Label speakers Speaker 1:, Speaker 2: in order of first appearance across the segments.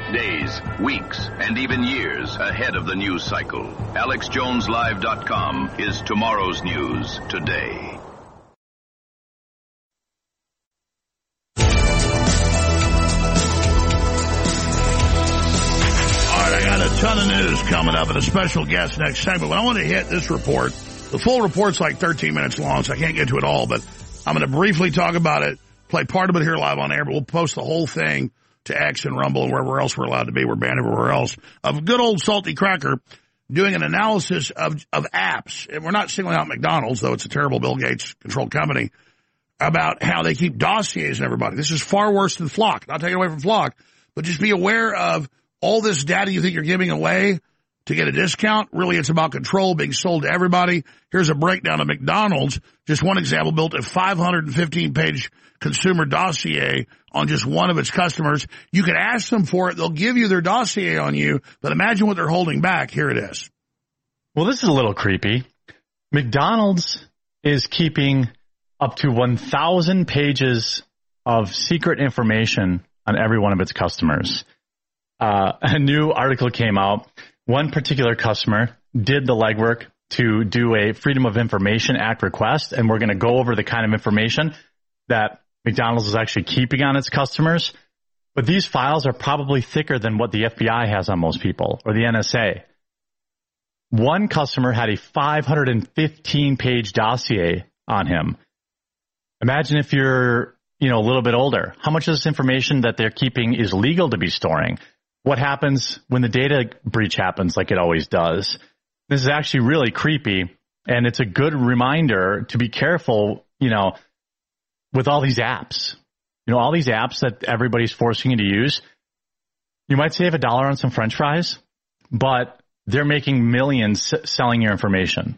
Speaker 1: days, weeks, and even years ahead of the news cycle. AlexJonesLive.com is tomorrow's news today.
Speaker 2: I got a ton of news coming up and a special guest next segment. But I want to hit this report. The full report's like 13 minutes long, so I can't get to it all. But I'm going to briefly talk about it, play part of it here live on air, but we'll post the whole thing to X and Rumble and wherever else we're allowed to be. We're banned everywhere else. Of good old Salty Cracker doing an analysis of apps. And we're not singling out McDonald's, though it's a terrible Bill Gates-controlled company, about how they keep dossiers on everybody. This is far worse than Flock. Not taking away from Flock, but just be aware of all this data you think you're giving away to get a discount. Really, it's about control being sold to everybody. Here's a breakdown of McDonald's. Just one example, built a 515-page consumer dossier on just one of its customers. You can ask them for it. They'll give you their dossier on you, but imagine what they're holding back. Here it is.
Speaker 3: Well, this is a little creepy. McDonald's is keeping up to 1,000 pages of secret information on every one of its customers. A new article came out. One particular customer did the legwork to do a Freedom of Information Act request, and we're going to go over the kind of information that McDonald's is actually keeping on its customers. But these files are probably thicker than what the FBI has on most people, or the NSA. One customer had a 515-page dossier on him. Imagine if you're, a little bit older. How much of this information that they're keeping is legal to be storing? What happens when the data breach happens like it always does? This is actually really creepy, and it's a good reminder to be careful, with all these apps. All these apps that everybody's forcing you to use. You might save $1 on some French fries, but they're making millions selling your information.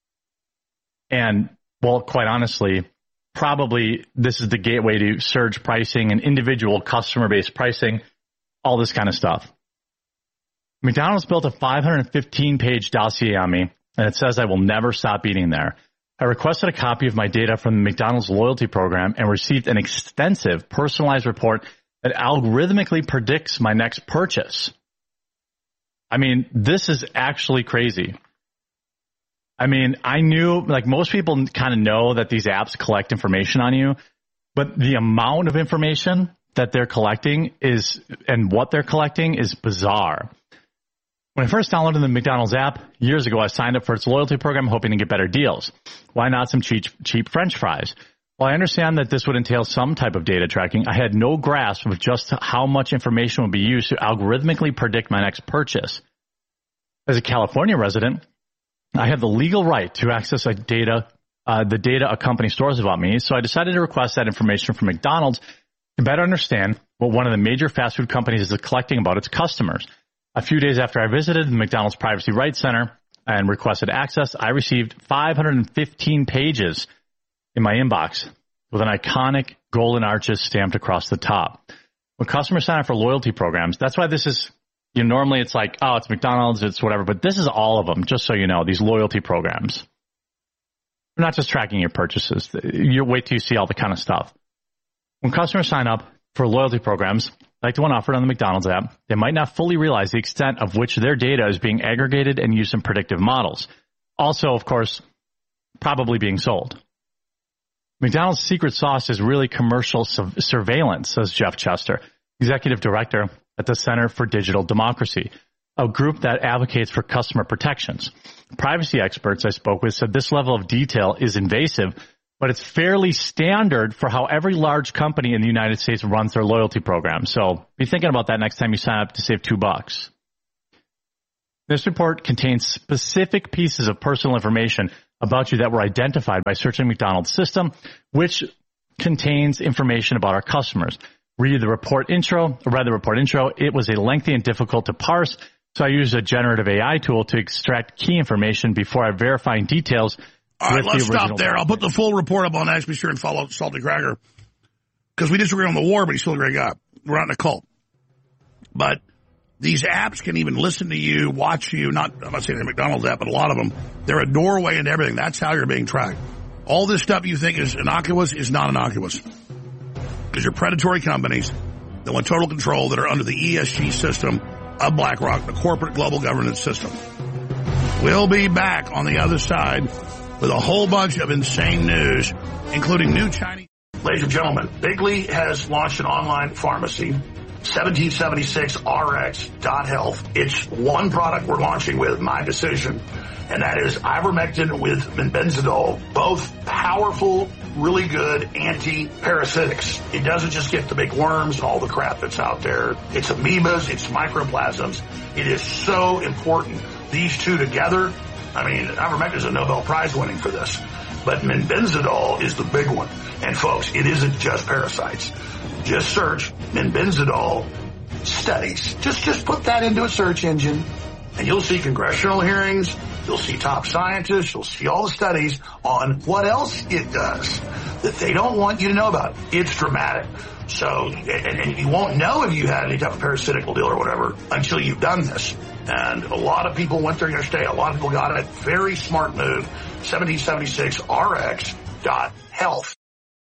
Speaker 3: And, well, quite honestly, probably this is the gateway to surge pricing and individual customer-based pricing, all this kind of stuff. McDonald's built a 515-page dossier on me, and it says I will never stop eating there. I requested a copy of my data from the McDonald's loyalty program and received an extensive personalized report that algorithmically predicts my next purchase. I mean, this is actually crazy. I mean, I knew, like most people kind of know that these apps collect information on you, but the amount of information that they're collecting and what they're collecting is bizarre. When I first downloaded the McDonald's app years ago, I signed up for its loyalty program hoping to get better deals. Why not some cheap French fries? While I understand that this would entail some type of data tracking, I had no grasp of just how much information would be used to algorithmically predict my next purchase. As a California resident, I have the legal right to access the data a company stores about me, so I decided to request that information from McDonald's to better understand what one of the major fast food companies is collecting about its customers. A few days after I visited the McDonald's Privacy Rights Center and requested access, I received 515 pages in my inbox with an iconic golden arches stamped across the top. When customers sign up for loyalty programs, that's why this is, normally it's like, oh, it's McDonald's, it's whatever, but this is all of them, just so you know, these loyalty programs. They're not just tracking your purchases. You wait till you see all the kind of stuff. When customers sign up for loyalty programs, like the one offered on the McDonald's app, they might not fully realize the extent of which their data is being aggregated and used in predictive models. Also, of course, probably being sold. McDonald's secret sauce is really commercial surveillance, says Jeff Chester, executive director at the Center for Digital Democracy, a group that advocates for customer protections. Privacy experts I spoke with said this level of detail is invasive, but it's fairly standard for how every large company in the United States runs their loyalty program. So be thinking about that next time you sign up to save $2. This report contains specific pieces of personal information about you that were identified by searching McDonald's system, which contains information about our customers. Read the report intro. It was a lengthy and difficult to parse, so I used a generative AI tool to extract key information before verifying details.
Speaker 2: All right, let's stop there. I'll put the full report up on X. Be sure and follow Salty Cracker. Because we disagree on the war, but he's still a great guy. We're not in a cult. But these apps can even listen to you, watch you. I'm not saying the McDonald's app, but a lot of them. They're a doorway into everything. That's how you're being tracked. All this stuff you think is innocuous is not innocuous. Because you're predatory companies that want total control, that are under the ESG system of BlackRock, the corporate global governance system. We'll be back on the other side with a whole bunch of insane news, including new Chinese. Ladies and gentlemen, Bigley has launched an online pharmacy, 1776rx.health. It's one product we're launching with, my decision, and that is ivermectin with menbenzidol, both powerful, really good anti-parasitics. It doesn't just get the big worms and all the crap that's out there. It's amoebas, it's microplasms. It is so important. These two together, I mean, ivermectin is a Nobel Prize winning for this, but menbenzidol is the big one. And folks, it isn't just parasites. Just search menbenzidol studies. Just put that into a search engine, and you'll see congressional hearings. You'll see top scientists. You'll see all the studies on what else it does that they don't want you to know about. It's dramatic. So, and you won't know if you had any type of parasitical deal or whatever until you've done this. And a lot of people went there yesterday. A lot of people got it. Very smart move. 1776rx.health.